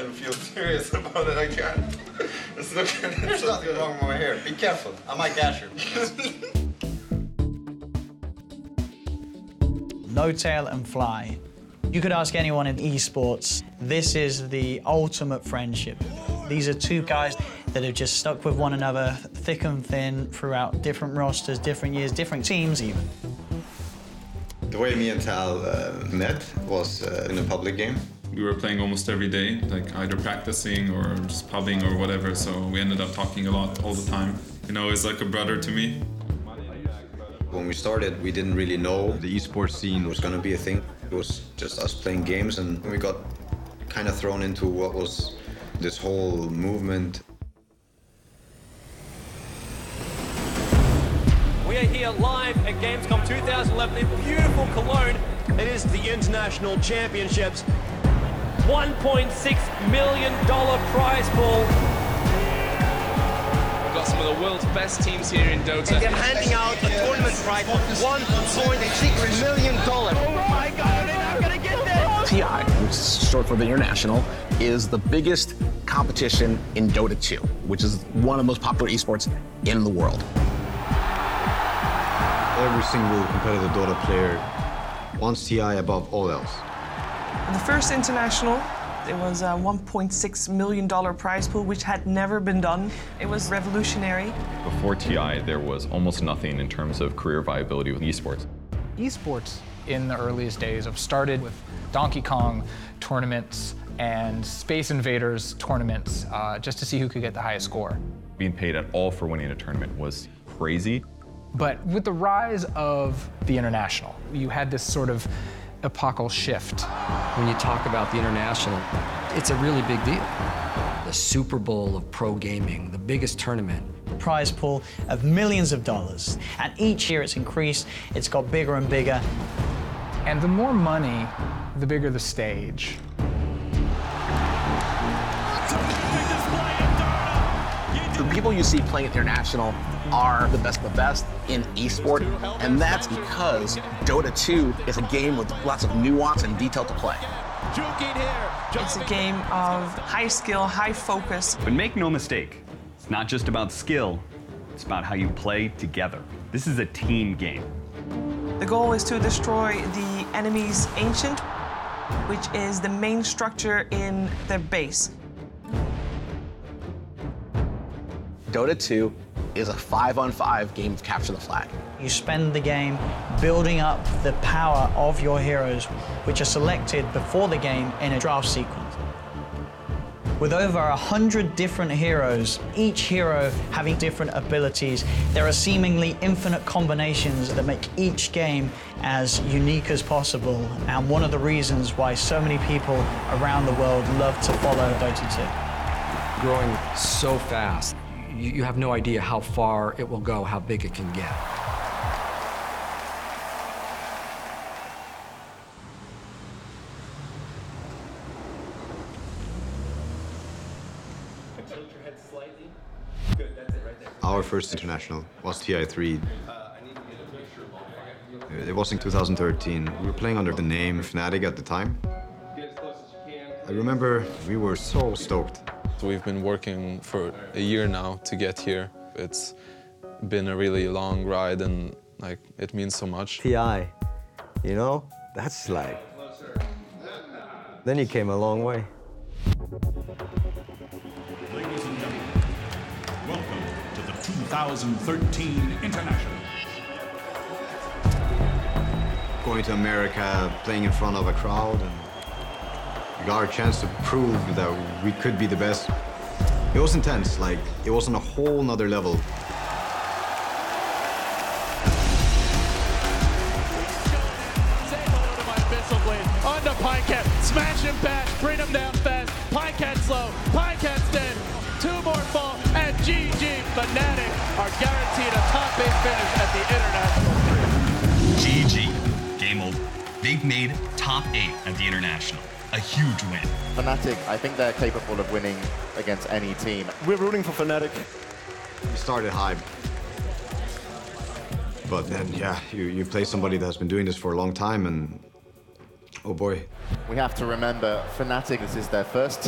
even feel serious about it. I can't. It's looking. There's nothing wrong with my hair. Be careful. I might gash you. No Tail and Fly. You could ask anyone in esports, this is the ultimate friendship. These are two guys that have just stuck with one another thick and thin throughout different rosters, different years, different teams even. The way me and Tal met was in a public game. We were playing almost every day, like either practicing or just pubbing or whatever, so we ended up talking a lot all the time. You know, he's like a brother to me. When we started, we didn't really know the esports scene was gonna be a thing. It was just us playing games, and we got kind of thrown into what was this whole movement. We are here live at Gamescom 2011 in beautiful Cologne. It is the International Championships. $1.6 million prize pool. We've got some of the world's best teams here in Dota. And they're handing out a tournament prize of $1.6 million. Oh my God, they're not gonna get this! TI, which is short for the International, is the biggest competition in Dota 2, which is one of the most popular esports in the world. Every single competitive Dota player wants TI above all else. The first international, it was a $1.6 million prize pool, which had never been done. It was revolutionary. Before TI, there was almost nothing in terms of career viability with esports. Esports in the earliest days have started with Donkey Kong tournaments and Space Invaders tournaments, just to see who could get the highest score. Being paid at all for winning a tournament was crazy. But with the rise of the International, you had this sort of epochal shift. When you talk about the International, it's a really big deal. The Super Bowl of pro gaming, the biggest tournament. Prize pool of millions of dollars. And each year it's increased, it's got bigger and bigger. And the more money, the bigger the stage. The people you see playing at the International are the best of the best in esport, and that's because Dota 2 is a game with lots of nuance and detail to play. It's a game of high skill, high focus. But make no mistake, it's not just about skill, it's about how you play together. This is a team game. The goal is to destroy the enemy's ancient, which is the main structure in their base. Dota 2 is a 5-on-5 game of capture the flag. You spend the game building up the power of your heroes, which are selected before the game in a draft sequence. With over 100 different heroes, each hero having different abilities, there are seemingly infinite combinations that make each game as unique as possible, and one of the reasons why so many people around the world love to follow Dota 2. Growing so fast, you have no idea how far it will go, how big it can get. Our first international was TI3. It was in 2013. We were playing under the name Fnatic at the time. I remember we were so stoked. We've been working for a year now to get here. It's been a really long ride, and it means so much. TI, you know, that's then you came a long way. Ladies and gentlemen, welcome to the 2013 International. Going to America, playing in front of a crowd, and we got our chance to prove that we could be the best. It was intense, it was on a whole nother level. Onto Pinecat, smash him back, bring him down fast. Pinecat's low, Pinecat's dead. Two more fall, and GG Fnatic are guaranteed a top 8 finish at the International. GG, game over. They've made top 8 at the International. A huge win. Fnatic, I think they're capable of winning against any team. We're rooting for Fnatic. We started high. But then, yeah, you play somebody that's been doing this for a long time, and oh boy. We have to remember, Fnatic, this is their first